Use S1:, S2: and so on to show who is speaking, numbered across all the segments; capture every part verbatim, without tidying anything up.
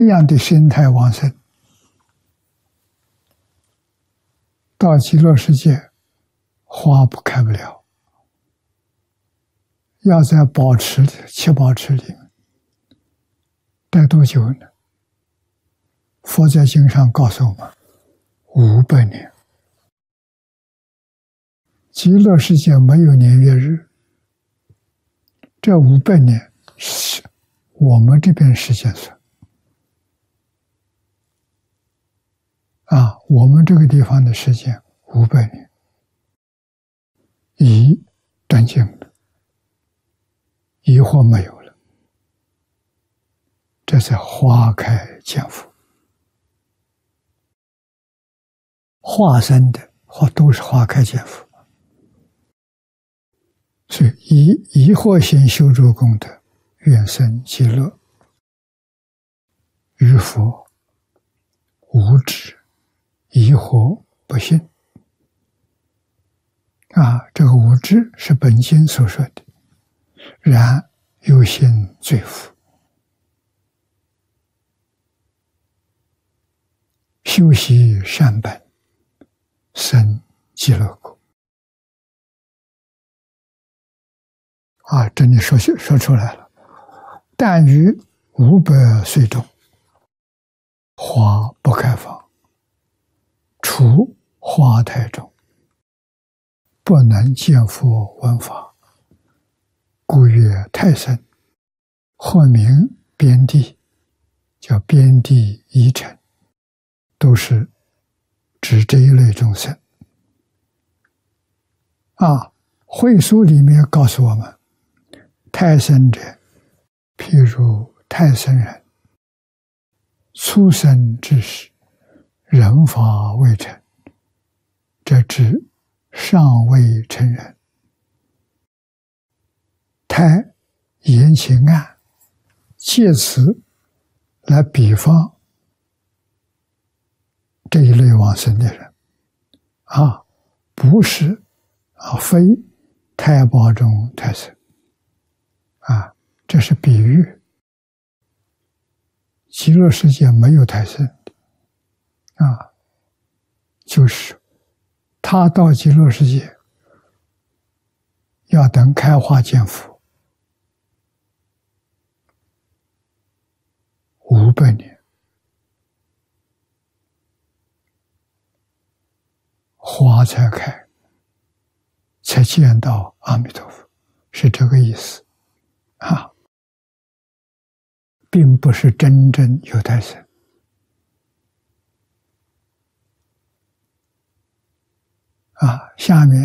S1: 这样的心态往生，到极乐世界花不开不了，要在宝池里、七宝池里待多久呢？佛在经上告诉我们，五百年。极乐世界没有年月日，这五百年是我们这边时间算。啊，我们这个地方的时间五百年，疑断尽了，疑惑没有了，这才花开见佛。化身的或都是花开见佛，所以以疑惑心修诸功德，愿生极乐，于佛无执。疑惑不信啊，这个无知是本经所说的，然有心罪福，修习善本，生极乐国。啊，这里说说出来了，但于五百岁中，花不开放。除花台中，不能见佛闻法，故曰太深，或名边地，叫边地一尘，都是指这一类众生。啊，会书里面告诉我们，太深者，譬如太深人，出生之时，人法未成，这指尚未成人。胎言其暗，借此来比方这一类往生的人，啊，不是啊，非胎胞中胎生，啊，这是比喻。极乐世界没有胎生。啊，就是他到极乐世界，要等开化见佛五百年，花才开，才见到阿弥陀佛，是这个意思啊，并不是真正有胎生。啊，下面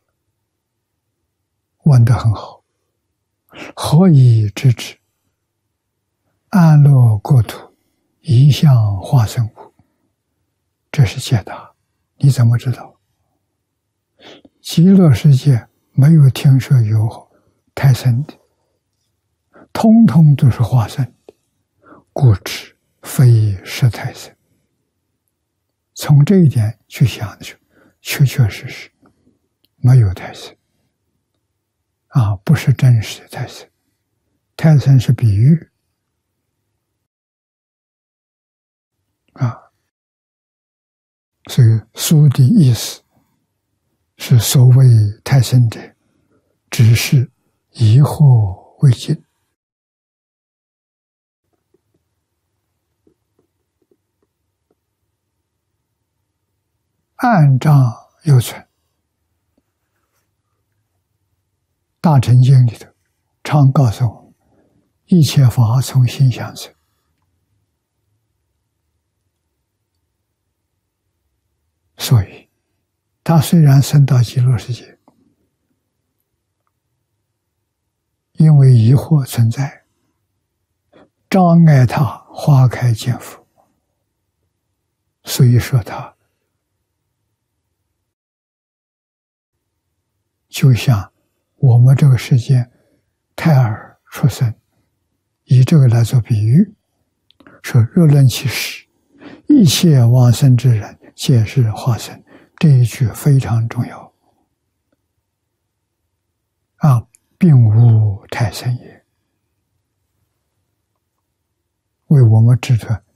S1: 问得很好，何以知之？安乐国土，一向化生物。这是解答。你怎么知道？极乐世界没有听说有胎生的，通通都是化生的，故知非实胎生。从这一点去想的时候，确确实实没有胎生啊，不是真实的胎生，胎生是比喻啊，所以书的意思是所谓胎生者，只是疑惑未尽。暗障犹存，大乘经里头常告诉我们，一切法从心想生。所以他虽然升到极乐世界，因为疑惑存在，障碍他花开见佛，所以说他就像我们这个世界胎儿出生，以这个来做比喻，说若论其实，一切往生之人皆是化生，这一句非常重要啊，并无胎生也。 为我们指出